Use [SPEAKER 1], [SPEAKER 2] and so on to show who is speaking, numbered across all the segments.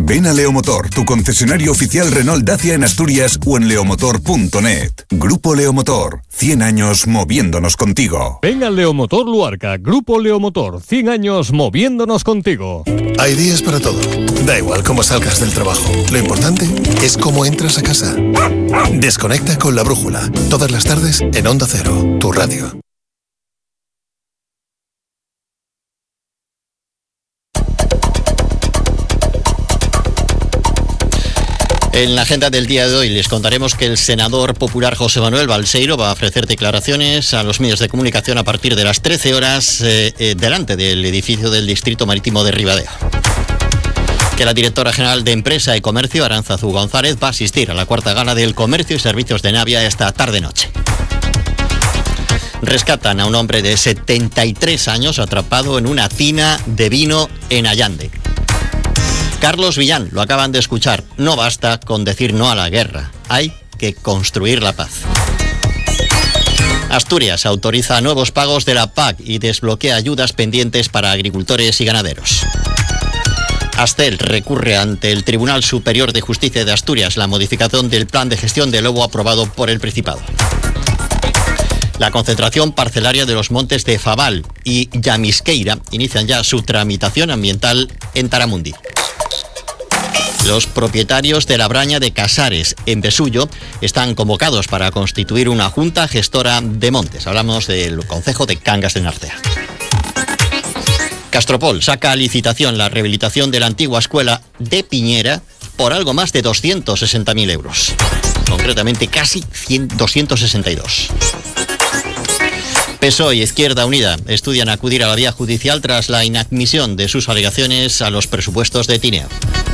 [SPEAKER 1] Ven a Leomotor, tu concesionario oficial Renault Dacia en Asturias o en leomotor.net. Grupo Leomotor, 100 años moviéndonos contigo.
[SPEAKER 2] Ven a Leomotor Luarca, Grupo Leomotor, 100 años moviéndonos contigo.
[SPEAKER 3] Hay días para todo. Da igual cómo salgas del trabajo. Lo importante es cómo entras a casa. Desconecta con La Brújula. Todas las tardes en Onda Cero, tu radio.
[SPEAKER 4] En la agenda del día de hoy les contaremos que el senador popular José Manuel Balseiro va a ofrecer declaraciones a los medios de comunicación a partir de las 13 horas delante del edificio del Distrito Marítimo de Ribadeo. Que la directora general de Empresa y Comercio, Aránzazu González, va a asistir a la cuarta gala del Comercio y Servicios de Navia esta tarde-noche. Rescatan a un hombre de 73 años atrapado en una tina de vino en Allande. Carlos Villán, lo acaban de escuchar, no basta con decir no a la guerra, hay que construir la paz. Asturias autoriza nuevos pagos de la PAC y desbloquea ayudas pendientes para agricultores y ganaderos. Astel recurre ante el Tribunal Superior de Justicia de Asturias la modificación del plan de gestión del lobo aprobado por el Principado. La concentración parcelaria de los montes de Fabal y Llamisqueira inician ya su tramitación ambiental en Taramundi. Los propietarios de la Braña de Casares, en Besullo, están convocados para constituir una junta gestora de montes. Hablamos del concejo de Cangas de Narcea. Castropol saca a licitación la rehabilitación de la antigua escuela de Piñera por algo más de 260.000 euros. Concretamente, casi 262. PSOE y Izquierda Unida estudian acudir a la vía judicial tras la inadmisión de sus alegaciones a los presupuestos de Tineo.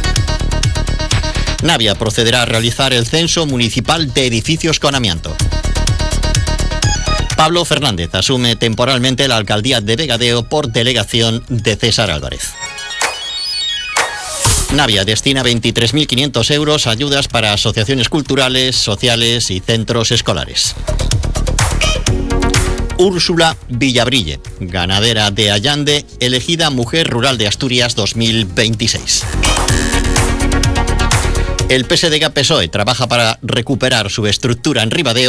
[SPEAKER 4] Navia procederá a realizar el censo municipal de edificios con amianto. Pablo Fernández asume temporalmente la alcaldía de Vegadeo por delegación de César Álvarez. Navia destina 23.500 euros a ayudas para asociaciones culturales, sociales y centros escolares. Úrsula Villabrille, ganadera de Allande, elegida Mujer Rural de Asturias 2026. El PSDG-PSOE trabaja para recuperar su estructura en Ribadeo